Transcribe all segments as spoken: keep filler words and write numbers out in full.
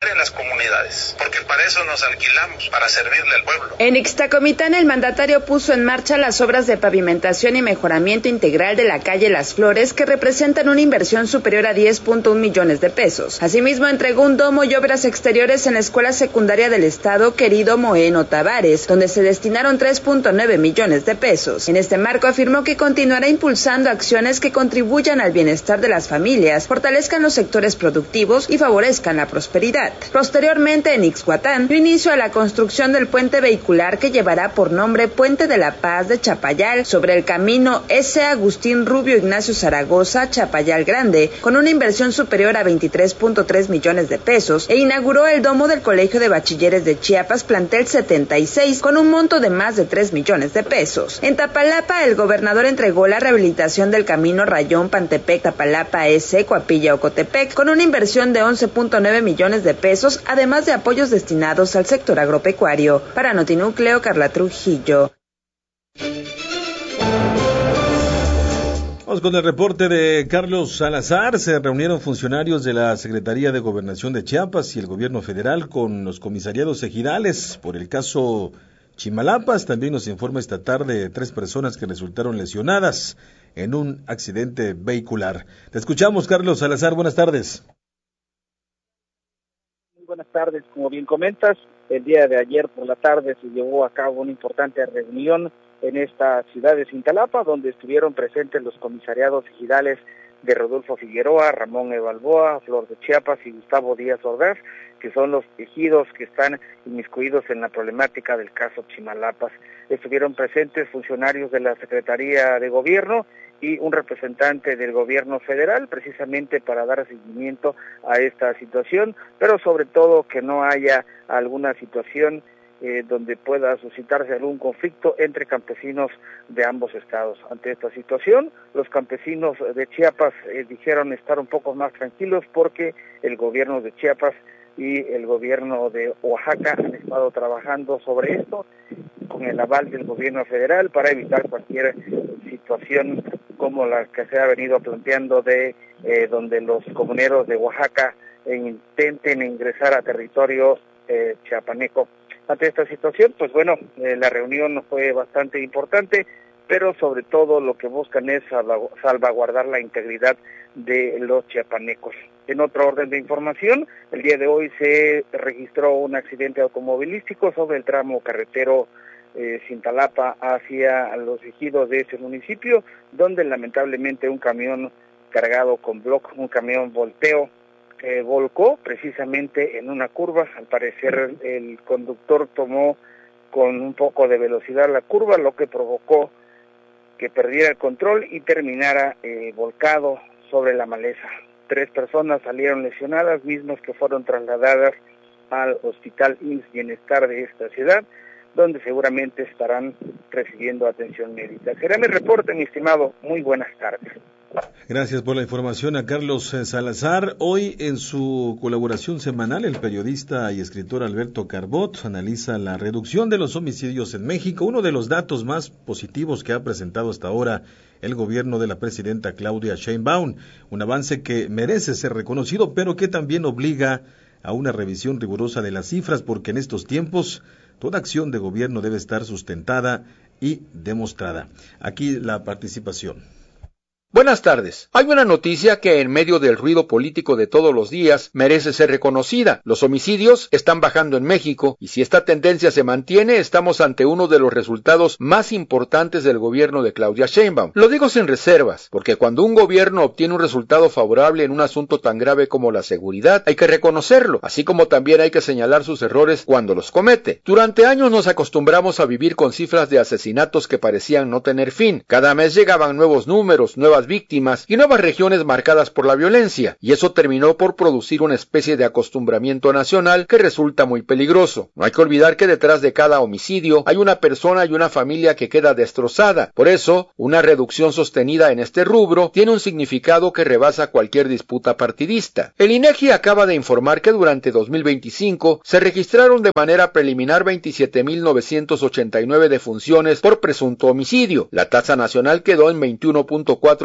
en las comunidades, porque para eso nos alquilamos, para servirle al pueblo. En Ixtacomitán, el mandatario puso en marcha las obras de pavimentación y mejoramiento integral de la calle Las Flores, que representan una inversión superior a diez punto uno millones de pesos. Asimismo, entregó un domo y obras exteriores en la escuela secundaria del estado Querido Moeno Tavares, donde se destinaron tres punto nueve millones de pesos. En este marco afirmó que continuará impulsando acciones que contribuyan al bienestar de las familias, fortalezcan los sectores productivos y favorezcan la prosperidad. Posteriormente, en Ixhuatán, dio inicio a la construcción del puente vehicular que llevará por nombre Puente de la Paz de Chapayal sobre el camino S. Agustín Rubio Ignacio Zaragoza, Chapayal Grande, con una inversión superior a veintitrés punto tres millones de pesos, e inauguró el domo del Colegio de Bachilleres de Chiapas, plantel setenta y seis, con un monto de más de tres millones de pesos. En Tapalapa, el gobernador entregó la rehabilitación del camino Rayón Pantepec-Tapalapa S. Coapilla-Ocotepec, con una inversión de once punto nueve millones de pesos, además de apoyos destinados al sector agropecuario. Para Notinúcleo, Carla Trujillo. Vamos con el reporte de Carlos Salazar. Se reunieron funcionarios de la Secretaría de Gobernación de Chiapas y el gobierno federal con los comisariados ejidales por el caso Chimalapas. También nos informa esta tarde tres personas que resultaron lesionadas en un accidente vehicular. Te escuchamos, Carlos Salazar. Buenas tardes. Buenas tardes, como bien comentas, el día de ayer por la tarde se llevó a cabo una importante reunión en esta ciudad de Cintalapa, donde estuvieron presentes los comisariados ejidales de Rodolfo Figueroa, Ramón E. Balboa, Flor de Chiapas y Gustavo Díaz Ordaz, que son los ejidos que están inmiscuidos en la problemática del caso Chimalapas. Estuvieron presentes funcionarios de la Secretaría de Gobierno y un representante del gobierno federal, precisamente para dar seguimiento a esta situación, pero sobre todo que no haya alguna situación eh, donde pueda suscitarse algún conflicto entre campesinos de ambos estados. Ante esta situación, los campesinos de Chiapas eh, dijeron estar un poco más tranquilos porque el gobierno de Chiapas y el gobierno de Oaxaca han estado trabajando sobre esto con el aval del gobierno federal para evitar cualquier situación como la que se ha venido planteando de eh, donde los comuneros de Oaxaca eh, intenten ingresar a territorio eh, chiapaneco. Ante esta situación, pues bueno, eh, la reunión fue bastante importante, pero sobre todo lo que buscan es salvaguardar la integridad de los chiapanecos. En otro orden de información, el día de hoy se registró un accidente automovilístico sobre el tramo carretero eh, Cintalapa hacia los ejidos de ese municipio, donde lamentablemente un camión cargado con bloc, un camión volteo, eh, volcó precisamente en una curva. Al parecer el conductor tomó con un poco de velocidad la curva, lo que provocó que perdiera el control y terminara eh, volcado sobre la maleza. Tres personas salieron lesionadas, mismas que fueron trasladadas al Hospital I M S S Bienestar de esta ciudad, donde seguramente estarán recibiendo atención médica. Será mi reporte, mi estimado. Muy buenas tardes. Gracias por la información a Carlos Salazar. Hoy, en su colaboración semanal, el periodista y escritor Alberto Carbot analiza la reducción de los homicidios en México, uno de los datos más positivos que ha presentado hasta ahora el gobierno de la presidenta Claudia Sheinbaum, un avance que merece ser reconocido, pero que también obliga a una revisión rigurosa de las cifras, porque en estos tiempos toda acción de gobierno debe estar sustentada y demostrada. Aquí la participación. Buenas tardes. Hay una noticia que en medio del ruido político de todos los días merece ser reconocida. Los homicidios están bajando en México y si esta tendencia se mantiene, estamos ante uno de los resultados más importantes del gobierno de Claudia Sheinbaum. Lo digo sin reservas, porque cuando un gobierno obtiene un resultado favorable en un asunto tan grave como la seguridad, hay que reconocerlo, así como también hay que señalar sus errores cuando los comete. Durante años nos acostumbramos a vivir con cifras de asesinatos que parecían no tener fin. Cada mes llegaban nuevos números, nuevas víctimas y nuevas regiones marcadas por la violencia, y eso terminó por producir una especie de acostumbramiento nacional que resulta muy peligroso. No hay que olvidar que detrás de cada homicidio hay una persona y una familia que queda destrozada. Por eso, una reducción sostenida en este rubro tiene un significado que rebasa cualquier disputa partidista. El INEGI acaba de informar que durante dos mil veinticinco se registraron de manera preliminar veintisiete mil novecientos ochenta y nueve defunciones por presunto homicidio. La tasa nacional quedó en veintiuno punto cuatro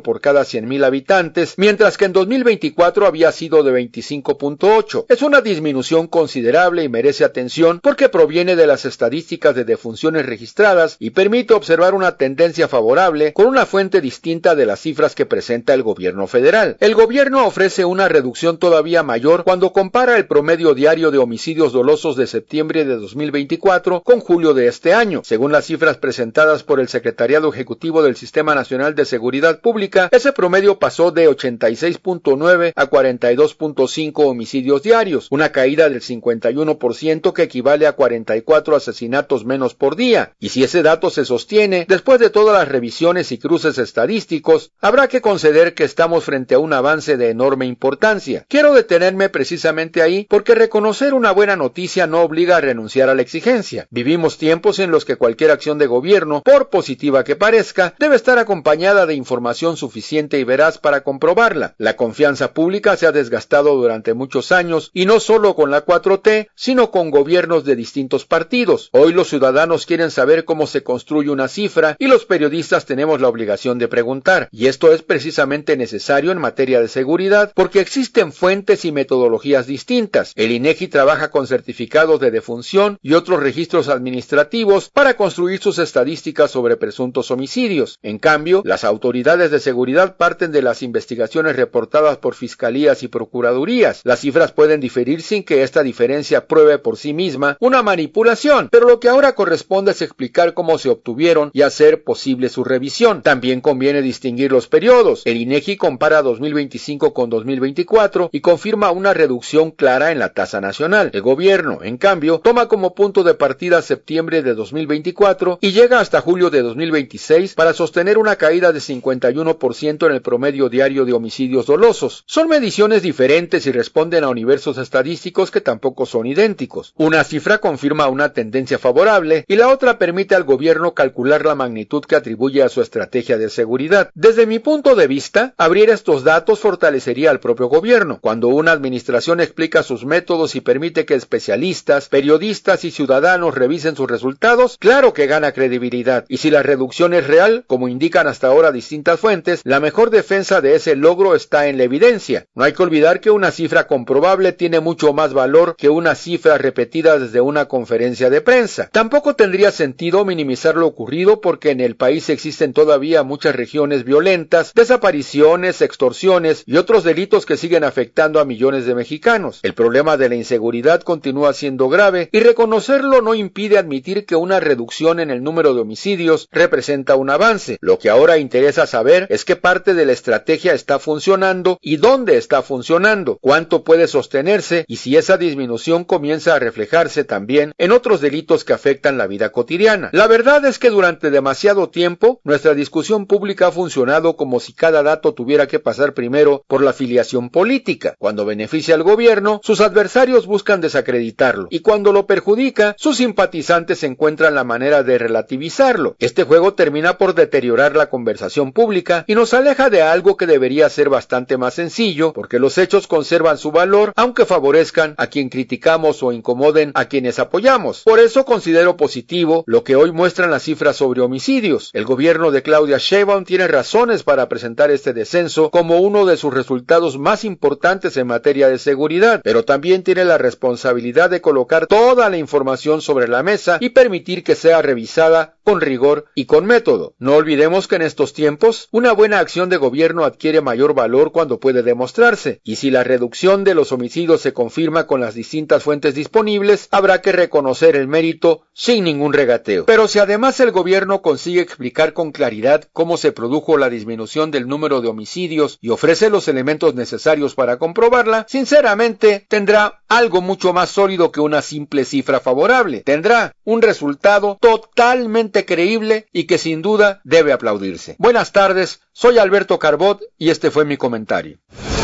uno por cada cien mil habitantes, mientras que en dos mil veinticuatro había sido de veinticinco punto ocho. Es una disminución considerable y merece atención porque proviene de las estadísticas de defunciones registradas y permite observar una tendencia favorable con una fuente distinta de las cifras que presenta el gobierno federal. El gobierno ofrece una reducción todavía mayor cuando compara el promedio diario de homicidios dolosos de septiembre de dos mil veinticuatro con julio de este año. Según las cifras presentadas por el Secretariado Ejecutivo del Sistema Nacional de Seguridad Pública, ese promedio pasó de ochenta y seis punto nueve a cuarenta y dos punto cinco homicidios diarios, una caída del cincuenta y uno por ciento que equivale a cuarenta y cuatro asesinatos menos por día. Y si ese dato se sostiene, después de todas las revisiones y cruces estadísticos, habrá que conceder que estamos frente a un avance de enorme importancia. Quiero detenerme precisamente ahí porque reconocer una buena noticia no obliga a renunciar a la exigencia. Vivimos tiempos en los que cualquier acción de gobierno, por positiva que parezca, debe estar acompañada de información suficiente y veraz para comprobarla. La confianza pública se ha desgastado durante muchos años y no solo con la cuatro T, sino con gobiernos de distintos partidos. Hoy los ciudadanos quieren saber cómo se construye una cifra y los periodistas tenemos la obligación de preguntar. Y esto es precisamente necesario en materia de seguridad porque existen fuentes y metodologías distintas. El INEGI trabaja con certificados de defunción y otros registros administrativos para construir sus estadísticas sobre presuntos homicidios. En cambio, las autoridades de seguridad parten de las investigaciones reportadas por fiscalías y procuradurías. Las cifras pueden diferir sin que esta diferencia pruebe por sí misma una manipulación, pero lo que ahora corresponde es explicar cómo se obtuvieron y hacer posible su revisión. También conviene distinguir los periodos. El INEGI compara dos mil veinticinco con dos mil veinticuatro y confirma una reducción clara en la tasa nacional. El gobierno, en cambio, toma como punto de partida septiembre de dos mil veinticuatro y llega hasta julio de dos mil veintiséis para sostener una caída de cincuenta y uno por ciento en el promedio diario de homicidios dolosos. Son mediciones diferentes y responden a universos estadísticos que tampoco son idénticos. Una cifra confirma una tendencia favorable y la otra permite al gobierno calcular la magnitud que atribuye a su estrategia de seguridad. Desde mi punto de vista, abrir estos datos fortalecería al propio gobierno. Cuando una administración explica sus métodos y permite que especialistas, periodistas y ciudadanos revisen sus resultados, claro que gana credibilidad. Y si la reducción es real, como indican hasta ahora distintas fuentes, la mejor defensa de ese logro está en la evidencia. No hay que olvidar que una cifra comprobable tiene mucho más valor que una cifra repetida desde una conferencia de prensa. Tampoco tendría sentido minimizar lo ocurrido porque en el país existen todavía muchas regiones violentas, desapariciones, extorsiones y otros delitos que siguen afectando a millones de mexicanos. El problema de la inseguridad continúa siendo grave y reconocerlo no impide admitir que una reducción en el número de homicidios representa un avance. Lo que ahora interesa saber es qué parte de la estrategia está funcionando y dónde está funcionando, cuánto puede sostenerse y si esa disminución comienza a reflejarse también en otros delitos que afectan la vida cotidiana. La verdad es que durante demasiado tiempo nuestra discusión pública ha funcionado como si cada dato tuviera que pasar primero por la afiliación política. Cuando beneficia al gobierno, sus adversarios buscan desacreditarlo y cuando lo perjudica, sus simpatizantes encuentran la manera de relativizarlo. Este juego termina por deteriorar la conversación pública y nos aleja de algo que debería ser bastante más sencillo, porque los hechos conservan su valor aunque favorezcan a quien criticamos o incomoden a quienes apoyamos. Por eso considero positivo lo que hoy muestran las cifras sobre homicidios. El gobierno de Claudia Sheinbaum tiene razones para presentar este descenso como uno de sus resultados más importantes en materia de seguridad, pero también tiene la responsabilidad de colocar toda la información sobre la mesa y permitir que sea revisada con rigor y con método. No olvidemos que en estos tiempos, una buena acción de gobierno adquiere mayor valor cuando puede demostrarse, y si la reducción de los homicidios se confirma con las distintas fuentes disponibles, habrá que reconocer el mérito sin ningún regateo. Pero si además el gobierno consigue explicar con claridad cómo se produjo la disminución del número de homicidios y ofrece los elementos necesarios para comprobarla, sinceramente tendrá algo mucho más sólido que una simple cifra favorable. Tendrá un resultado totalmente creíble y que sin duda debe aplaudirse. Buenas tardes, soy Alberto Carbot y este fue mi comentario.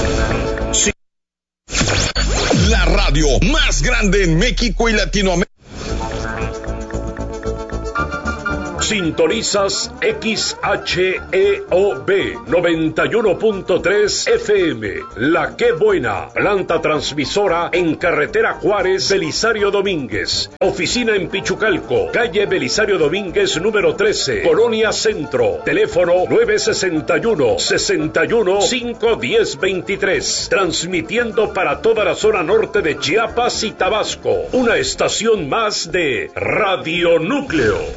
Sí. La radio más grande en México y Latinoamérica. Sintonizas X H E O B noventa y uno punto tres F M. La Qué Buena, planta transmisora en carretera Juárez, Belisario Domínguez. Oficina en Pichucalco, calle Belisario Domínguez número trece, Colonia Centro. Teléfono nueve sesenta y uno, sesenta y uno, cinco diez veintitrés. Transmitiendo para toda la zona norte de Chiapas y Tabasco. Una estación más de Radio Núcleo.